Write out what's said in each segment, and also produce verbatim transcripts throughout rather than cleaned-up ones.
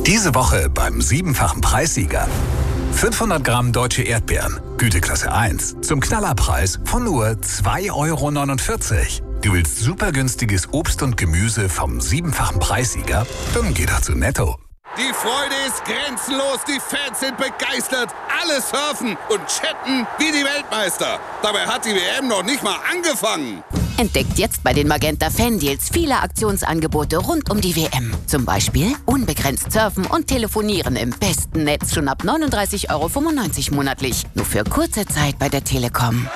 Diese Woche beim siebenfachen Preissieger. fünfhundert Gramm deutsche Erdbeeren, Güteklasse eins, zum Knallerpreis von nur zwei Euro neunundvierzig. Du willst super günstiges Obst und Gemüse vom siebenfachen Preissieger? Dann geh doch zu Netto. Die Freude ist grenzenlos, die Fans sind begeistert, alle surfen und chatten wie die Weltmeister. Dabei hat die W M noch nicht mal angefangen. Entdeckt jetzt bei den Magenta Fan-Deals viele Aktionsangebote rund um die W M. Zum Beispiel unbegrenzt surfen und telefonieren im besten Netz schon ab neununddreißig Euro fünfundneunzig monatlich. Nur für kurze Zeit bei der Telekom.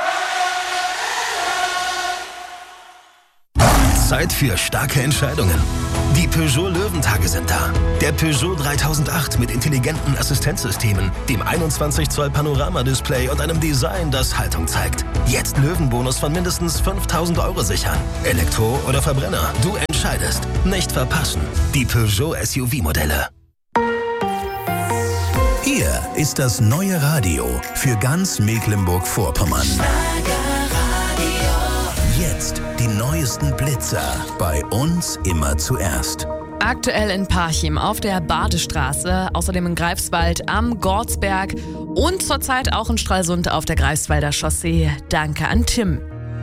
Zeit für starke Entscheidungen. Die Peugeot Löwentage sind da. Der Peugeot dreitausendacht mit intelligenten Assistenzsystemen, dem einundzwanzig Zoll Panoramadisplay und einem Design, das Haltung zeigt. Jetzt Löwenbonus von mindestens fünftausend Euro sichern. Elektro oder Verbrenner, du entscheidest. Nicht verpassen. Die Peugeot S U V-Modelle. Hier ist das neue Radio für ganz Mecklenburg-Vorpommern. Jetzt die neuesten Blitzer. Bei uns immer zuerst. Aktuell in Parchim auf der Badestraße, außerdem in Greifswald am Gortsberg und zurzeit auch in Stralsund auf der Greifswalder Chaussee. Danke an Tim.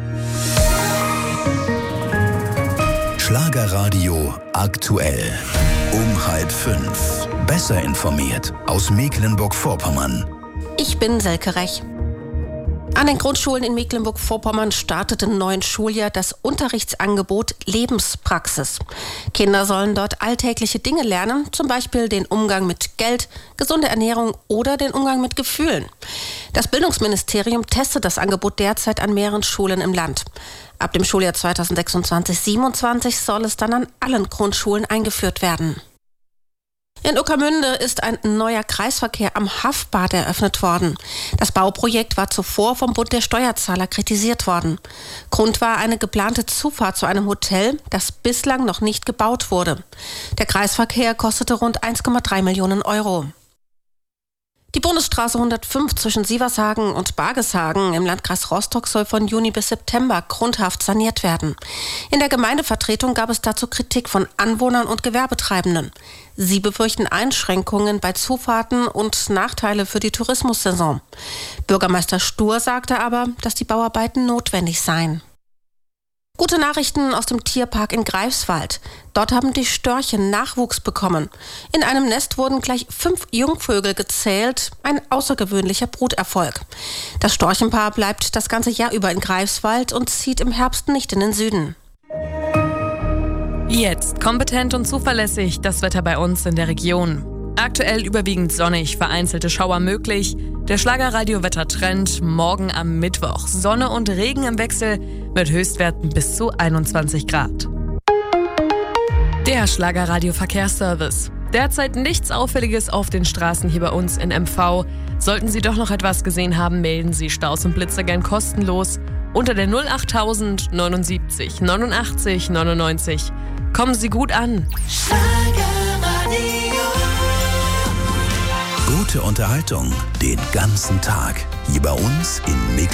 Schlagerradio aktuell. Um halb fünf. Besser informiert aus Mecklenburg-Vorpommern. Ich bin Selke Rech. An den Grundschulen in Mecklenburg-Vorpommern startet im neuen Schuljahr das Unterrichtsangebot Lebenspraxis. Kinder sollen dort alltägliche Dinge lernen, zum Beispiel den Umgang mit Geld, gesunde Ernährung oder den Umgang mit Gefühlen. Das Bildungsministerium testet das Angebot derzeit an mehreren Schulen im Land. Ab dem Schuljahr zweitausendsechsundzwanzig siebenundzwanzig soll es dann an allen Grundschulen eingeführt werden. In Ueckermünde ist ein neuer Kreisverkehr am Haffbad eröffnet worden. Das Bauprojekt war zuvor vom Bund der Steuerzahler kritisiert worden. Grund war eine geplante Zufahrt zu einem Hotel, das bislang noch nicht gebaut wurde. Der Kreisverkehr kostete rund eins Komma drei Millionen Euro. Die Bundesstraße hundertfünf zwischen Sievershagen und Bargeshagen im Landkreis Rostock soll von Juni bis September grundhaft saniert werden. In der Gemeindevertretung gab es dazu Kritik von Anwohnern und Gewerbetreibenden. Sie befürchten Einschränkungen bei Zufahrten und Nachteile für die Tourismussaison. Bürgermeister Stur sagte aber, dass die Bauarbeiten notwendig seien. Gute Nachrichten aus dem Tierpark in Greifswald. Dort haben die Störche Nachwuchs bekommen. In einem Nest wurden gleich fünf Jungvögel gezählt. Ein außergewöhnlicher Bruterfolg. Das Storchenpaar bleibt das ganze Jahr über in Greifswald und zieht im Herbst nicht in den Süden. Jetzt kompetent und zuverlässig das Wetter bei uns in der Region. Aktuell überwiegend sonnig, vereinzelte Schauer möglich. Der Schlagerradio-Wettertrend morgen am Mittwoch. Sonne und Regen im Wechsel mit Höchstwerten bis zu einundzwanzig Grad. Der Schlagerradio-Verkehrsservice. Derzeit nichts Auffälliges auf den Straßen hier bei uns in M V. Sollten Sie doch noch etwas gesehen haben, melden Sie Staus und Blitzer gern kostenlos unter der null achttausend neunundsiebzig neunundachtzig neunundneunzig. Kommen Sie gut an. Gute Unterhaltung den ganzen Tag. Hier bei uns in Mecklenburg.